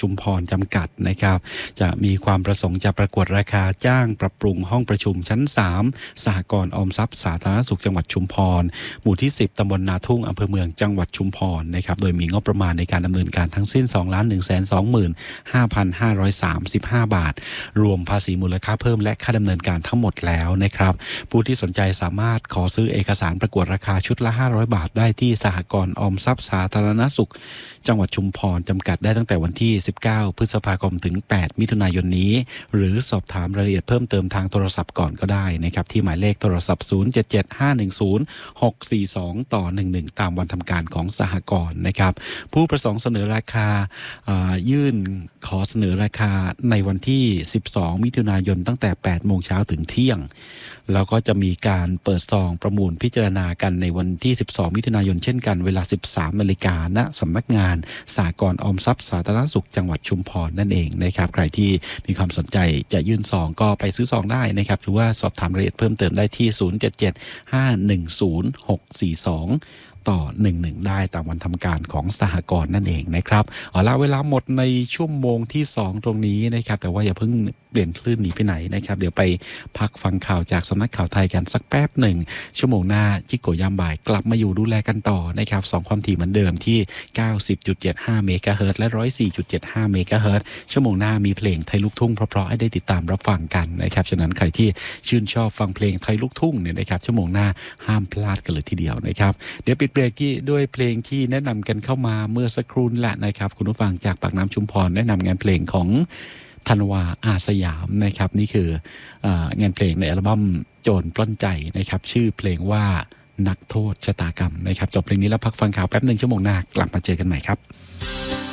ชุมพรจำกัดนะครับจะมีความประสงค์จะประกวดราคาจ้างปรับปรุงห้องประชุมชั้น3สหกรณ์ออมทรัพย์สาธารณสุขจังหวัดชุมพรหมู่ที่10ตำบลนาทุ่งอำเภอเมืองจังหวัดชุมพรนะครับโดยมีงบประมาณในการดำเนินการทั้งสิ้น 2,125,535 บาทรวมภาษีมูลค่าเพิ่มและค่าดำเนินการทั้งหมดแล้วนะครับผู้ที่สนใจสามารถขอซื้อเอกสารประกวดราคาชุดละ500 บาทได้ที่สหกรณ์ออมทรัพย์สาธารณสุขจังหวัดชุมพรจำกัดได้ตั้งแต่วันที่19พฤษภาคมถึง8มิถุนายนนี้หรือสอบถามรายละเอียดเพิ่มเติมทางโทรศัพท์ก่อนก็ได้นะครับที่หมายเลขโทรศัพท์077510 642ต่อ11ตามวันทำการของสหกรณ์นะครับผู้ประสงค์เสนอราคายื่นขอเสนอราคาในวันที่12มิถุนายนตั้งแต่8โมงเช้าถึงเที่ยงแล้วก็จะมีการเปิดซองประมูลพิจารณากันในวันที่12มิถุนายนเช่นกันเวลา 13 นาฬิกาณสำนักงานสหกรณ์ออมทรัพย์สาธารณสุขจังหวัดชุมพรนั่นเองนะครับใครที่มีความสนใจจะยื่นซองก็ไปซื้อซองได้นะครับหรือว่าสอบถามรายละเอียดเพิ่มเติมได้ที่077-510-642ต่อ11ได้ตามวันทำการของสหกรณ์นั่นเองนะครับเอาละเวลาหมดในชั่วโมงที่2ตรงนี้นะครับแต่ว่าอย่าเพิ่งเปลี่ยนคลื่นหนีไปไหนนะครับเดี๋ยวไปพักฟังข่าวจากสำนักข่าวไทยกันสักแป๊บหนึ่งชั่วโมงหน้าจิโกยามบ่ายกลับมาอยู่ดูแลกันต่อนะครับ2ความถี่เหมือนเดิมที่ 90.75 เมกะเฮิรตซ์และ 104.75 เมกะเฮิรตซ์ชั่วโมงหน้ามีเพลงไทยลูกทุ่งเพราะๆให้ได้ติดตามรับฟังกันนะครับฉะนั้นใครที่ชื่นชอบฟังเพลงไทยลูกทุ่งเนี่ยนะครับชั่วโมงหน้าห้ามพลาดกันเลยทีเดียวนะครับเดี๋ยวปิดเบรกด้วยเพลงที่แนะนำกันเข้ามาเมื่อสักครู่แหละนะครับคุณผู้ฟังจากปากน้ำชุมพรแนะนำงานเพลงของธันวาอาสยามนะครับนี่คืองานเพลงในอัลบั้มโจรปล้นใจนะครับชื่อเพลงว่านักโทษชะตากรรมนะครับจบเพลงนี้แล้วพักฟังข่าวแป๊บนึงชั่วโมงหน้ากลับมาเจอกันใหม่ครับ